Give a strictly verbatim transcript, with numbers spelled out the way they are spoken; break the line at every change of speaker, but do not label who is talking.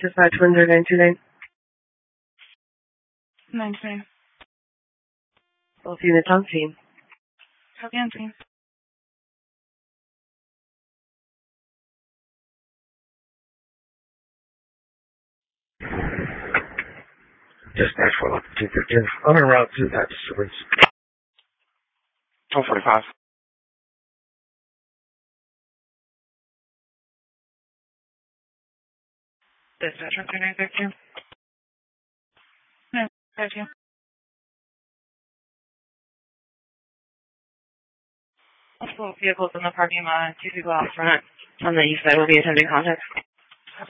Dispatch one zero nine two nine.
nine two nine.
Both units on scene.
Copy on scene.
Dispatch four eleven two fifteen. I'm en route to that disturbance.
one forty-five.
Dispatch one three nine five two. No, five two. Multiple vehicles in the parking lot, two people out front on the east side will be attending contact.